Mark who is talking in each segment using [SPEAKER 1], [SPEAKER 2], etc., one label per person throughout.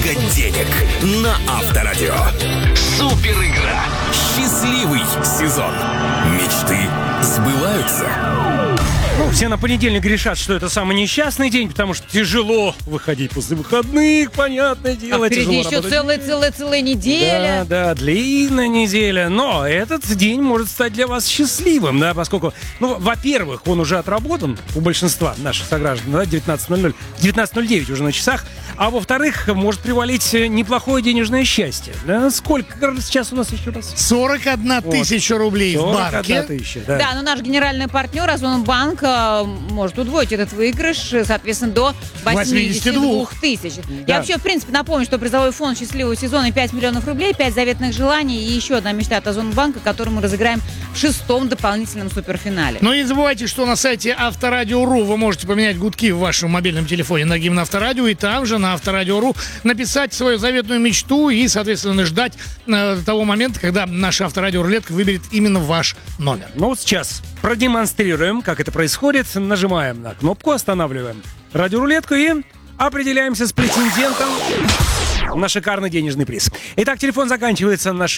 [SPEAKER 1] много денег на Авторадио. Супер игра. Счастливый сезон. Мечты сбываются.
[SPEAKER 2] Ну, все на понедельник решат, что это самый несчастный день, потому что тяжело выходить после выходных, понятное дело.
[SPEAKER 3] А впереди еще целая неделя.
[SPEAKER 2] Да, длинная неделя. Но этот день может стать для вас счастливым, да, поскольку, ну, во-первых, он уже отработан у большинства наших сограждан, да, 19:00, 19:09 уже на часах, а во-вторых, может привалить неплохое денежное счастье. Да? Сколько сейчас у нас еще раз?
[SPEAKER 4] 41 тысяча рублей в банке.
[SPEAKER 2] 41 тысяча, да.
[SPEAKER 3] Да, но наш генеральный партнер Озонбанк может удвоить этот выигрыш, соответственно, до 82 тысяч.
[SPEAKER 2] Да.
[SPEAKER 3] Я вообще, в принципе, напомню, что призовой фонд счастливого сезона 5 миллионов рублей, 5 заветных желаний и еще одна мечта от Озонбанка, которую мы разыграем в 6-м дополнительном суперфинале.
[SPEAKER 4] Но не забывайте, что на сайте Авторадио.ру вы можете поменять гудки в вашем мобильном телефоне на гимн Авторадио, и там же на Авторадио.ру написать свою заветную мечту и, соответственно, ждать того момента, когда наша Авторадио-рулетка выберет именно ваш номер.
[SPEAKER 2] Ну вот сейчас продемонстрируем, как это происходит. Нажимаем на кнопку, останавливаем радиорулетку и определяемся с претендентом на шикарный денежный приз. Итак, телефон заканчивается на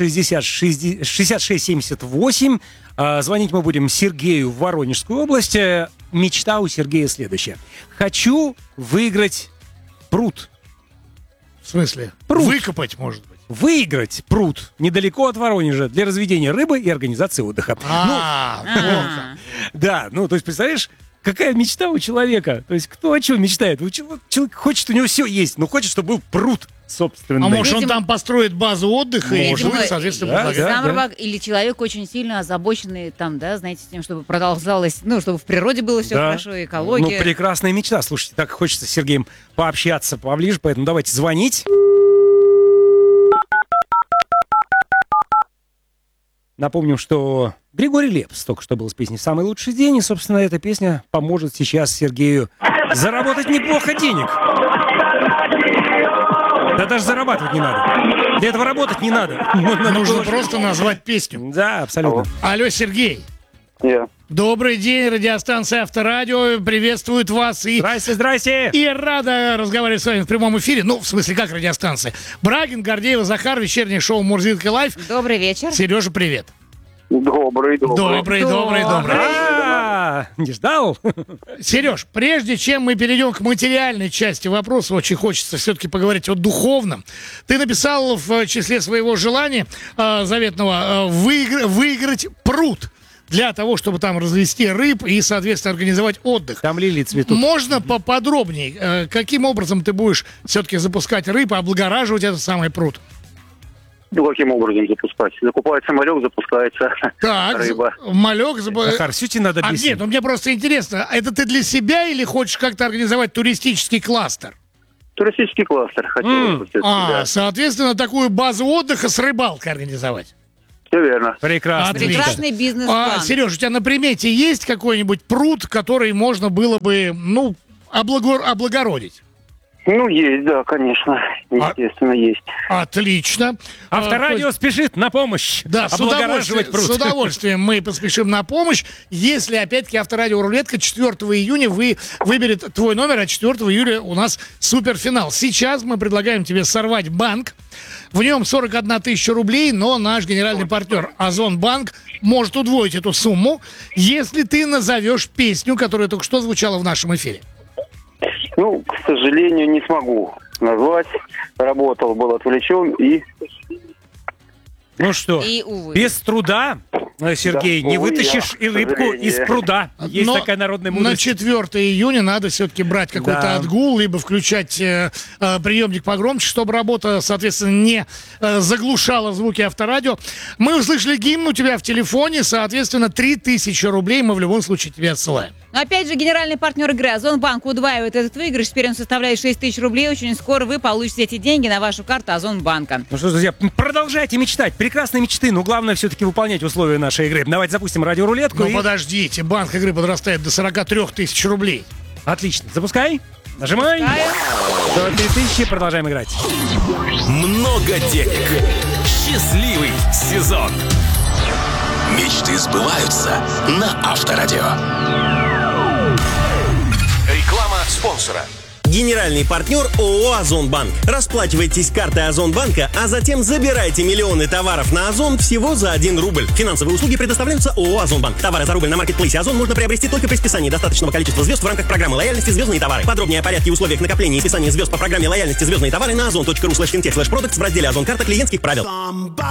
[SPEAKER 2] 6678. Звонить мы будем Сергею в Воронежскую область. Мечта у Сергея следующая. Хочу выиграть пруд.
[SPEAKER 4] В смысле?
[SPEAKER 2] Пруд.
[SPEAKER 4] Выкопать, может быть.
[SPEAKER 2] Выиграть пруд недалеко от Воронежа для разведения рыбы и организации отдыха. Да, ну, то есть, представляешь, какая мечта у человека? То есть, кто о чем мечтает? Человек хочет, у него все есть, но хочет, чтобы был пруд собственный.
[SPEAKER 4] А может, он там построит базу отдыха и будет, соответственно,
[SPEAKER 3] предлагать. Или человек очень сильно озабоченный, там, да, знаете, тем, чтобы продолжалось, ну, чтобы в природе было все хорошо, экология.
[SPEAKER 2] Ну, прекрасная мечта. Слушайте, так хочется с Сергеем пообщаться поближе, поэтому давайте звонить. Напомним, что Григорий Лепс только что был с песней «Самый лучший день», и, собственно, эта песня поможет сейчас Сергею заработать неплохо денег. Да даже зарабатывать не надо. Для этого работать не надо.
[SPEAKER 4] Нужно просто назвать песню.
[SPEAKER 2] Да, абсолютно.
[SPEAKER 4] Алло, Сергей. Добрый день, радиостанция Авторадио приветствует вас.
[SPEAKER 2] Здрасте.
[SPEAKER 4] И рада разговаривать с вами в прямом эфире. Ну, в смысле, как радиостанция. Брагин, Гордеева, Захар, вечернее шоу «Мурзилка Лайф».
[SPEAKER 3] Добрый вечер.
[SPEAKER 4] Сережа, привет.
[SPEAKER 5] Добрый.
[SPEAKER 2] Не ждал?
[SPEAKER 4] Сереж, прежде чем мы перейдем к материальной части вопроса, очень хочется все-таки поговорить о духовном. Ты написал в числе своего желания заветного выиграть пруд для того, чтобы там развести рыб и, соответственно, организовать отдых.
[SPEAKER 2] Там лилии цветут.
[SPEAKER 4] Можно поподробнее? Каким образом ты будешь все-таки запускать рыб, облагораживать этот самый пруд?
[SPEAKER 5] Ну, каким образом запускать? Закупается малек, запускается рыба.
[SPEAKER 4] Малек...
[SPEAKER 2] Захар, все тебе надо объяснить.
[SPEAKER 4] Нет, мне просто интересно, это ты для себя или хочешь как-то организовать туристический кластер?
[SPEAKER 5] Туристический кластер хочу.
[SPEAKER 4] Соответственно, такую базу отдыха с рыбалкой организовать.
[SPEAKER 5] Все верно.
[SPEAKER 3] Прекрасный бизнес-план.
[SPEAKER 4] Сереж, у тебя на примете есть какой-нибудь пруд, который можно было бы, ну, облагородить?
[SPEAKER 5] Ну, есть, да, конечно. Естественно, есть.
[SPEAKER 4] Отлично.
[SPEAKER 2] Авторадио спешит на помощь.
[SPEAKER 4] Да, с удовольствием мы поспешим на помощь. Если, опять-таки, Авторадио рулетка 4 июня выберет твой номер, а 4 июля у нас суперфинал. Сейчас мы предлагаем тебе сорвать банк. В нем 41 тысяча рублей, но наш генеральный партнер Озонбанк может удвоить эту сумму, если ты назовешь песню, которая только что звучала в нашем эфире.
[SPEAKER 5] Ну, к сожалению, не смогу назвать. Работал, был отвлечен и...
[SPEAKER 2] Ну что, без труда, Сергей, не вытащишь и рыбку из пруда. Есть такая народная мудрость.
[SPEAKER 4] На 4 июня надо все-таки брать какой-то отгул, либо включать приемник погромче, чтобы работа, соответственно, не заглушала звуки Авторадио. Мы услышали гимн у тебя в телефоне, соответственно, 3000 рублей мы в любом случае тебе отсылаем.
[SPEAKER 3] Но опять же, генеральный партнер игры Озонбанк удваивает этот выигрыш. Теперь он составляет 6 тысяч рублей. Очень скоро вы получите эти деньги на вашу карту Озонбанка.
[SPEAKER 2] Ну что, друзья, продолжайте мечтать. Прекрасные мечты, но главное все-таки выполнять условия нашей игры. Давайте запустим радиорулетку.
[SPEAKER 4] Ну подождите, банк игры подрастает до 43 тысяч рублей.
[SPEAKER 2] Отлично. Запускай. Нажимай. 43 тысячи. Продолжаем играть.
[SPEAKER 1] Много денег. Счастливый сезон. Мечты сбываются на Авторадио. Реклама спонсора.
[SPEAKER 6] Генеральный партнер ООО «Озонбанк». Расплачивайтесь картой Озонбанка, а затем забирайте миллионы товаров на Озон всего за 1 рубль. Финансовые услуги предоставляются ООО «Озонбанк». Товары за рубль на маркетплейсе Озон можно приобрести только при списании достаточного количества звезд в рамках программы лояльности «Звездные товары». Подробнее о порядке и условиях накопления и списания звезд по программе лояльности «Звездные товары» на ozon.ru/fintech/products в разделе «Озон карта клиентских правил».